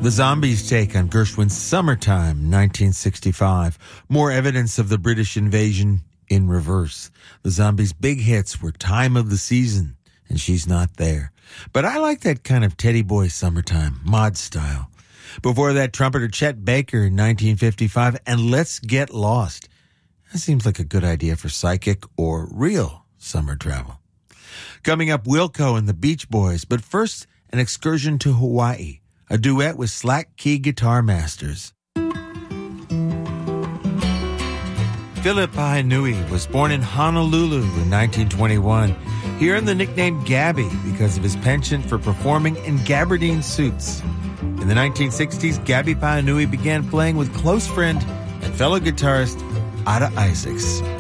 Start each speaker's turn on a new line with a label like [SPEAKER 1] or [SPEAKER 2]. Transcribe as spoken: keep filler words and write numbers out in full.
[SPEAKER 1] The Zombies' take on Gershwin's Summertime, nineteen sixty-five. More evidence of the British invasion in reverse. The Zombies' big hits were Time of the Season and She's Not There. But I like that kind of Teddy Boy Summertime, mod style. Before that, trumpeter Chet Baker in nineteen fifty-five, and Let's Get Lost. That seems like a good idea for psychic or real summer travel. Coming up, Wilco and the Beach Boys, but first, an excursion to Hawaii, a duet with Slack Key Guitar Masters. Philip Pahinui was born in Honolulu in nineteen twenty-one. He earned the nickname Gabby because of his penchant for performing in gabardine suits. In the nineteen sixties, Gabby Pahinui began playing with close friend and fellow guitarist Ada Isaacs.